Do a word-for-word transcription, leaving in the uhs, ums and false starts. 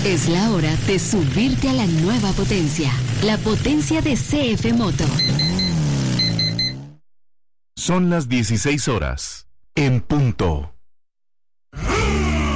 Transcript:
Es la hora de subirte a la nueva potencia, la potencia de C F Moto. Son las dieciséis horas, en punto.